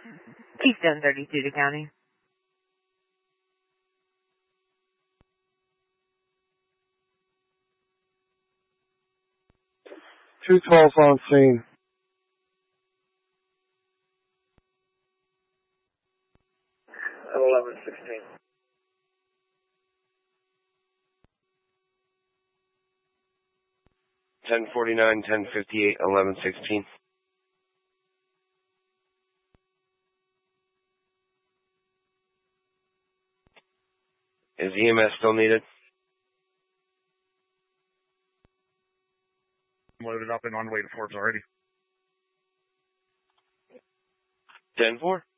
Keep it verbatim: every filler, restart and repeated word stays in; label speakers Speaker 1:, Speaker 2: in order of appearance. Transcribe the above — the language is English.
Speaker 1: Keystone thirty-two to county.
Speaker 2: two twelve on scene.
Speaker 3: eleven sixteen.
Speaker 4: ten forty-nine, ten fifty-eight, eleven sixteen. Is E M S still needed?
Speaker 5: Loaded up and on the way to Forbes already.
Speaker 4: ten four.